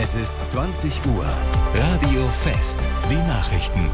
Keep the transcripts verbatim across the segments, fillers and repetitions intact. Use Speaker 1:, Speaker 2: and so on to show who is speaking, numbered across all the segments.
Speaker 1: Es ist zwanzig Uhr. Radio Fest. Die Nachrichten.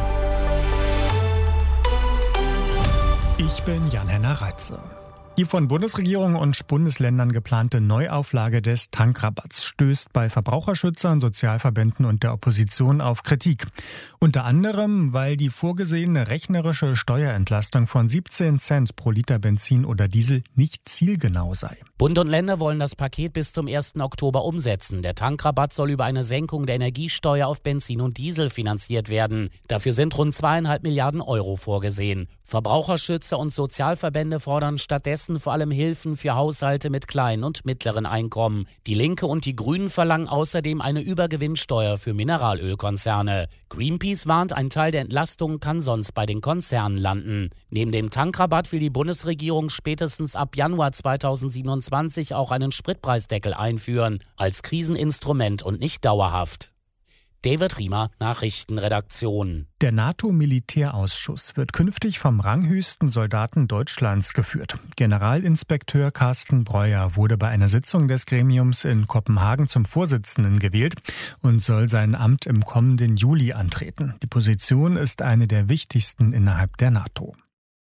Speaker 2: Ich bin Jan-Henner Reitze. Die von Bundesregierung und Bundesländern geplante Neuauflage des Tankrabatts stößt bei Verbraucherschützern, Sozialverbänden und der Opposition auf Kritik. Unter anderem, weil die vorgesehene rechnerische Steuerentlastung von siebzehn Cent pro Liter Benzin oder Diesel nicht zielgenau sei.
Speaker 3: Bund und Länder wollen das Paket bis zum ersten Oktober umsetzen. Der Tankrabatt soll über eine Senkung der Energiesteuer auf Benzin und Diesel finanziert werden. Dafür sind rund zweieinhalb Milliarden Euro vorgesehen. Verbraucherschützer und Sozialverbände fordern stattdessen vor allem Hilfen für Haushalte mit kleinen und mittleren Einkommen. Die Linke und die Grünen verlangen außerdem eine Übergewinnsteuer für Mineralölkonzerne. Greenpeace warnt, ein Teil der Entlastung kann sonst bei den Konzernen landen. Neben dem Tankrabatt will die Bundesregierung spätestens ab Januar zweitausendsiebenundzwanzig auch einen Spritpreisdeckel einführen, als Kriseninstrument und nicht dauerhaft. David Riemer, Nachrichtenredaktion.
Speaker 2: Der NATO-Militärausschuss wird künftig vom ranghöchsten Soldaten Deutschlands geführt. Generalinspekteur Carsten Breuer wurde bei einer Sitzung des Gremiums in Kopenhagen zum Vorsitzenden gewählt und soll sein Amt im kommenden Juli antreten. Die Position ist eine der wichtigsten innerhalb der NATO.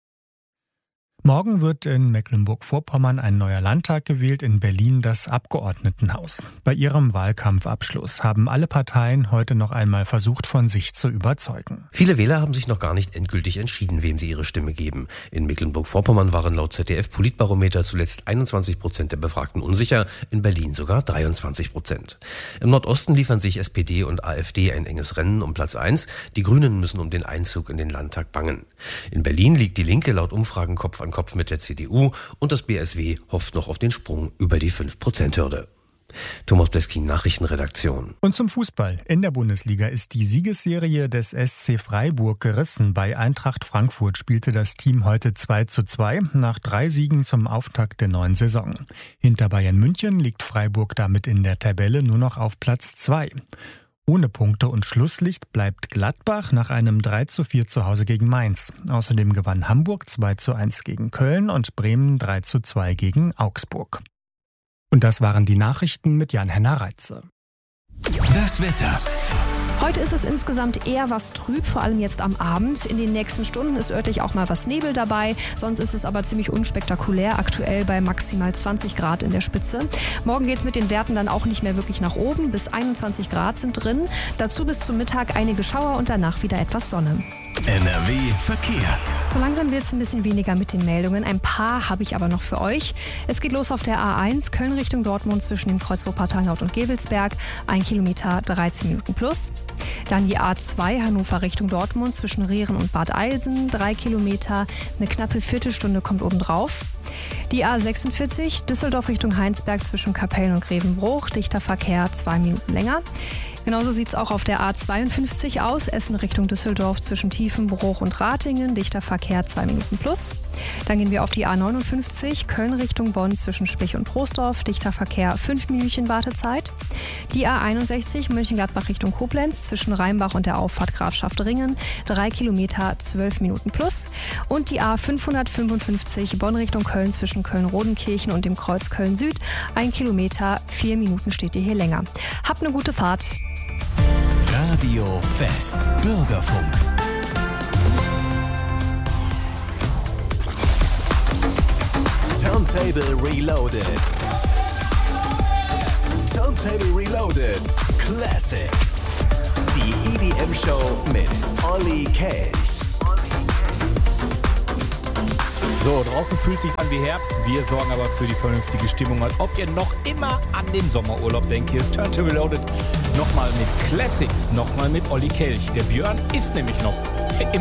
Speaker 2: Morgen wird in Mecklenburg-Vorpommern ein neuer Landtag gewählt, in Berlin das Abgeordnetenhaus. Bei ihrem Wahlkampfabschluss haben alle Parteien heute noch einmal versucht, von sich zu überzeugen.
Speaker 4: Viele Wähler haben sich noch gar nicht endgültig entschieden, wem sie ihre Stimme geben. In Mecklenburg-Vorpommern waren laut Z D F-Politbarometer zuletzt einundzwanzig Prozent der Befragten unsicher, in Berlin sogar dreiundzwanzig Prozent. Im Nordosten liefern sich S P D und AfD ein enges Rennen um Platz eins. Die Grünen müssen um den Einzug in den Landtag bangen. In Berlin liegt die Linke laut Umfragen Kopf an Kopf mit der C D U und das B S W hofft noch auf den Sprung über die fünf Prozent Hürde. Thomas Bleskin, Nachrichtenredaktion.
Speaker 2: Und zum Fußball. In der Bundesliga ist die Siegesserie des S C Freiburg gerissen. Bei Eintracht Frankfurt spielte das Team heute zwei zu zwei nach drei Siegen zum Auftakt der neuen Saison. Hinter Bayern München liegt Freiburg damit in der Tabelle nur noch auf Platz zwei. Ohne Punkte und Schlusslicht bleibt Gladbach nach einem drei zu vier zu Hause gegen Mainz. Außerdem gewann Hamburg zwei zu eins gegen Köln und Bremen drei zu zwei gegen Augsburg. Und das waren die Nachrichten mit Jan-Henner Reitze.
Speaker 1: Das Wetter.
Speaker 5: Heute ist es insgesamt eher was trüb, vor allem jetzt am Abend. In den nächsten Stunden ist örtlich auch mal was Nebel dabei. Sonst ist es aber ziemlich unspektakulär, aktuell bei maximal zwanzig Grad in der Spitze. Morgen geht es mit den Werten dann auch nicht mehr wirklich nach oben. Bis einundzwanzig Grad sind drin. Dazu bis zum Mittag einige Schauer und danach wieder etwas Sonne.
Speaker 1: N R W Verkehr.
Speaker 5: So langsam wird es ein bisschen weniger mit den Meldungen. Ein paar habe ich aber noch für euch. Es geht los auf der A eins, Köln Richtung Dortmund zwischen dem Kreuzburg Portal-Nord und Gevelsberg. Ein Kilometer, dreizehn Minuten plus. Dann die A zwei, Hannover Richtung Dortmund zwischen Rehren und Bad Eilsen. Drei Kilometer, eine knappe Viertelstunde kommt obendrauf. Die A sechsundvierzig, Düsseldorf Richtung Heinsberg zwischen Kapellen und Grevenbruch. Dichter Verkehr, zwei Minuten länger. Genauso sieht es auch auf der A zweiundfünfzig aus, Essen Richtung Düsseldorf zwischen Tiefenbruch und Ratingen, dichter Verkehr zwei Minuten plus. Dann gehen wir auf die A neunundfünfzig, Köln Richtung Bonn zwischen Spich und Troisdorf, dichter Verkehr fünf Minütchen Wartezeit. Die A einundsechzig, Mönchengladbach Richtung Koblenz zwischen Rheinbach und der Auffahrt Grafschaft Ringen, drei Kilometer, zwölf Minuten plus. Und die A fünfhundertfünfundfünfzig, Bonn Richtung Köln zwischen Köln-Rodenkirchen und dem Kreuz Köln Süd, ein Kilometer, vier Minuten steht ihr hier länger. Habt eine gute Fahrt.
Speaker 1: Radio Fest. Bürgerfunk. Turntable Reloaded. Turntable Reloaded. Classics. Die E D M-Show mit Olli Kelch.
Speaker 6: So, draußen fühlt sich an wie Herbst. Wir sorgen aber für die vernünftige Stimmung, als ob ihr noch immer an den Sommerurlaub denkt. Hier ist Turntable Reloaded. Nochmal mit Classics, nochmal mit Olli Kelch. Der Björn ist nämlich noch im